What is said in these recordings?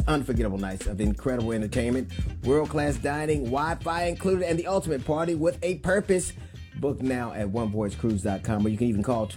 unforgettable nights of incredible entertainment, world-class dining, Wi-Fi included, and the ultimate party with a purpose. Book now at onevoyagecruise.com, or you can even call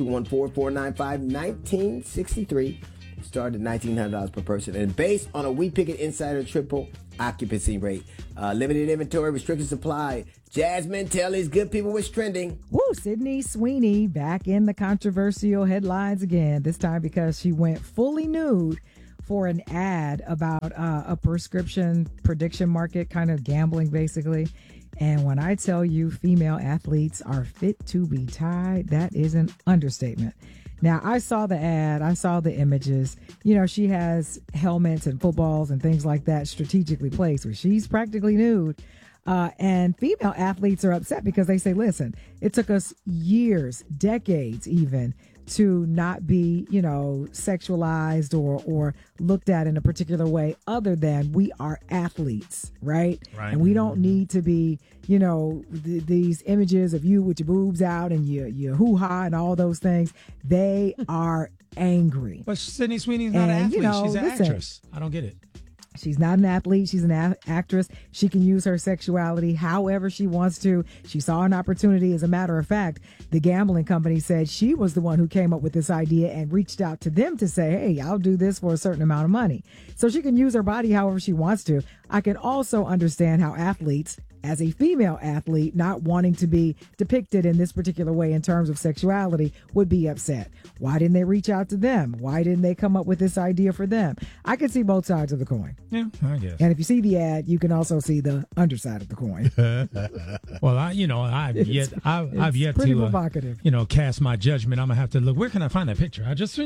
214-495-1963. Start at $1,900 per person, and based on a We Pick It Insider triple occupancy rate. Limited inventory, restricted supply. Jasmine, tell these good people what's trending. Woo, Sydney Sweeney back in the controversial headlines again, this time because she went fully nude for an ad about a prescription prediction market, kind of gambling basically. And when I tell you female athletes are fit to be tied, that is an understatement. Now, I saw the ad. I saw the images. You know, she has helmets and footballs and things like that strategically placed where she's practically nude. And female athletes are upset because they say, listen, it took us years, decades even, to not be, you know, sexualized or looked at in a particular way other than we are athletes, right? And we don't need to be, you know, these images of you with your boobs out and your hoo-ha and all those things. They are angry. But Sydney Sweeney's not an athlete. You know, she's an actress. I don't get it. She's not an athlete. She's an actress. She can use her sexuality however she wants to. She saw an opportunity. As a matter of fact, the gambling company said she was the one who came up with this idea and reached out to them to say, hey, I'll do this for a certain amount of money. So she can use her body however she wants to. I can also understand how athletes, as a female athlete, not wanting to be depicted in this particular way in terms of sexuality, would be upset. Why didn't they reach out to them? Why didn't they come up with this idea for them? I can see both sides of the coin. Yeah, I guess. And if you see the ad, you can also see the underside of the coin. Well, I've yet pretty to provocative. Cast my judgment. I'm gonna have to look. Where can I find that picture? I'm just for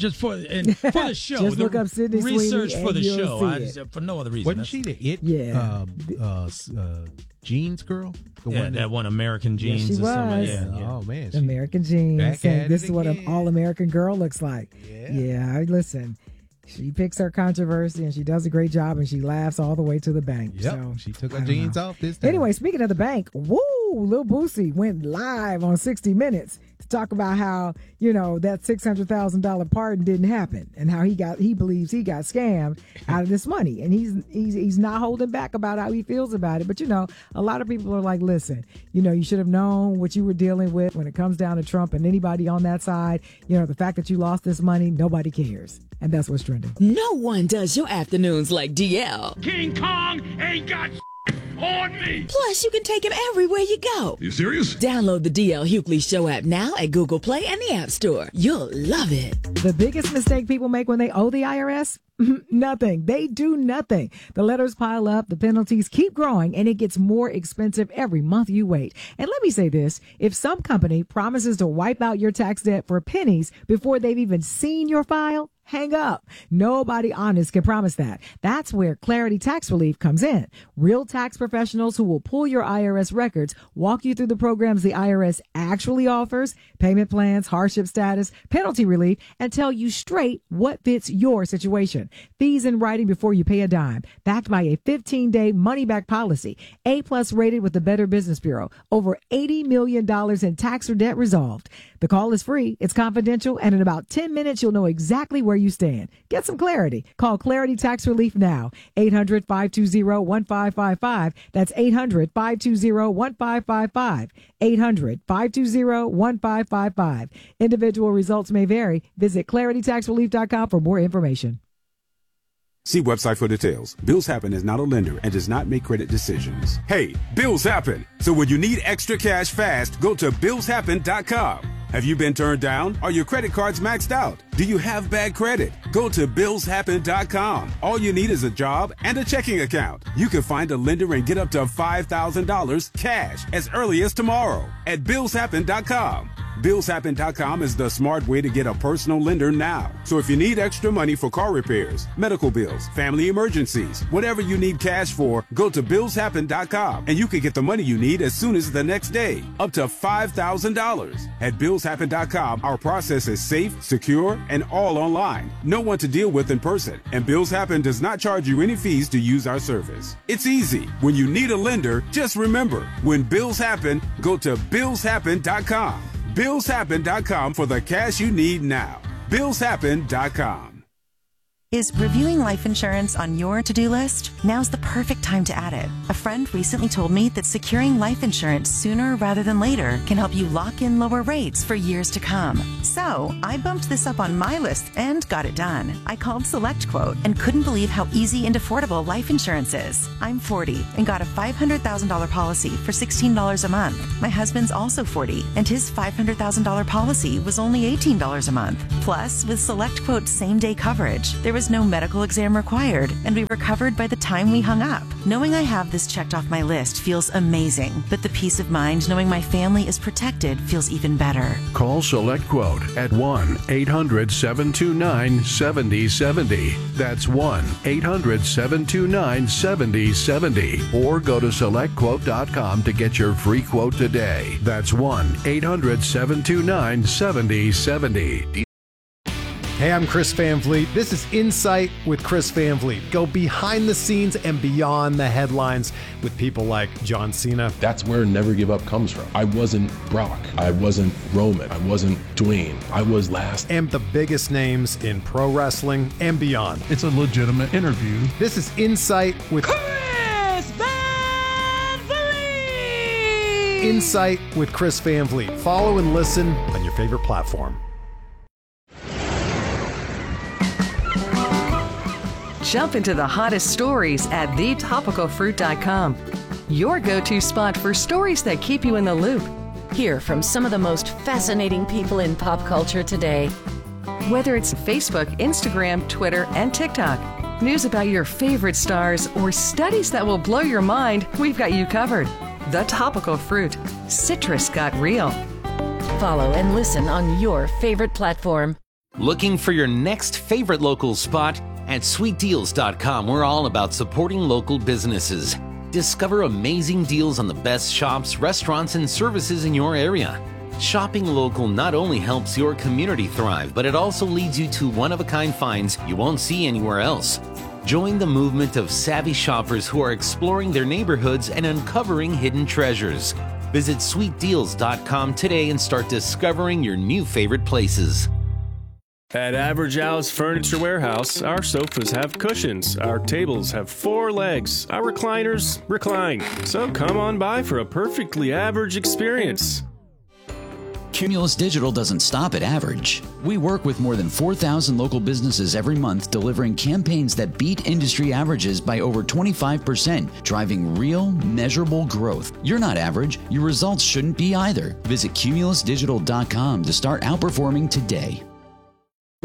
the show. Just look up Sydney research Sweeney for the and show. you'll see it. For no other reason. Wasn't she the it? Yeah. Jeans girl? That one American Jeans. Yes, she or something. was. Yeah. Oh, man. American Jeans. Back This at is it what an again. all-American girl looks like. Yeah. Listen. She picks her controversy and she does a great job and she laughs all the way to the bank. Yep. So, She took I her don't jeans know. off this time. Anyway, speaking of the bank, Lil Boosie went live on 60 Minutes to talk about how, that $600,000 pardon didn't happen and how he believes he got scammed out of this money. And he's not holding back about how he feels about it. But, a lot of people are like, listen, you should have known what you were dealing with when it comes down to Trump and anybody on that side. The fact that you lost this money, nobody cares. And that's what's trending. No one does your afternoons like DL. King Kong ain't got on me. Plus, you can take him everywhere you go. You serious? Download the DL Hughley Show app now at Google Play and the App Store. You'll love it. The biggest mistake people make when they owe the IRS? Nothing. They do nothing. The letters pile up, the penalties keep growing, and it gets more expensive every month you wait. And let me say this, if some company promises to wipe out your tax debt for pennies before they've even seen your file, hang up. Nobody honest can promise that. That's where Clarity Tax Relief comes in. Real tax professionals who will pull your IRS records, walk you through the programs the IRS actually offers, payment plans, hardship status, penalty relief, and tell you straight what fits your situation. Fees in writing before you pay a dime. Backed by a 15-day money-back policy. A+ rated with the Better Business Bureau. Over $80 million in tax or debt resolved. The call is free. It's confidential. And in about 10 minutes, you'll know exactly where you stand. Get some clarity. Call Clarity Tax Relief now. 800-520-1555. That's 800-520-1555. 800-520-1555. Individual results may vary. Visit claritytaxrelief.com for more information. See website for details. Bills Happen is not a lender and does not make credit decisions. Hey, bills happen. So when you need extra cash fast, go to billshappen.com. Have you been turned down? Are your credit cards maxed out? Do you have bad credit? Go to billshappen.com. All you need is a job and a checking account. You can find a lender and get up to $5,000 cash as early as tomorrow at billshappen.com. Billshappen.com is the smart way to get a personal lender now. So if you need extra money for car repairs, medical bills, family emergencies, whatever you need cash for, go to billshappen.com and you can get the money you need as soon as the next day, up to $5,000. At billshappen.com, our process is safe, secure, and all online. No one to deal with in person, and Bills Happen does not charge you any fees to use our service. It's easy. When you need a lender, just remember, when bills happen, go to billshappen.com. Billshappen.com for the cash you need now. Billshappen.com. Is reviewing life insurance on your to-do list? Now's the perfect time to add it. A friend recently told me that securing life insurance sooner rather than later can help you lock in lower rates for years to come. So I bumped this up on my list and got it done. I called SelectQuote and couldn't believe how easy and affordable life insurance is. I'm 40 and got a $500,000 policy for $16 a month. My husband's also 40 and his $500,000 policy was only $18 a month. Plus, with SelectQuote's same-day coverage, there was no medical exam required, and we were covered by the time we hung up. Knowing I have this checked off my list feels amazing, but the peace of mind knowing my family is protected feels even better. Call SelectQuote at 1-800-729-7070. That's 1-800-729-7070. Or go to SelectQuote.com to get your free quote today. That's 1-800-729-7070. Hey, I'm Chris Van Vliet. This is Insight with Chris Van Vliet. Go behind the scenes and beyond the headlines with people like John Cena. That's where Never Give Up comes from. I wasn't Brock. I wasn't Roman. I wasn't Dwayne. I was last. And the biggest names in pro wrestling and beyond. It's a legitimate interview. This is Insight with Chris Van Vliet! Insight with Chris Van Vliet. Follow and listen on your favorite platform. Jump into the hottest stories at thetopicalfruit.com. Your go-to spot for stories that keep you in the loop. Hear from some of the most fascinating people in pop culture today. Whether it's Facebook, Instagram, Twitter, and TikTok, news about your favorite stars, or studies that will blow your mind, we've got you covered. The Topical Fruit. Citrus got real. Follow and listen on your favorite platform. Looking for your next favorite local spot? At sweetdeals.com, we're all about supporting local businesses. Discover amazing deals on the best shops, restaurants, and services in your area. Shopping local not only helps your community thrive, but it also leads you to one-of-a-kind finds you won't see anywhere else. Join the movement of savvy shoppers who are exploring their neighborhoods and uncovering hidden treasures. Visit sweetdeals.com today and start discovering your new favorite places. At Average Al's Furniture Warehouse, our sofas have cushions, our tables have 4 legs, our recliners recline. So come on by for a perfectly average experience. Cumulus Digital doesn't stop at average. We work with more than 4,000 local businesses every month, delivering campaigns that beat industry averages by over 25%, driving real, measurable growth. You're not average. Your results shouldn't be either. Visit cumulusdigital.com to start outperforming today.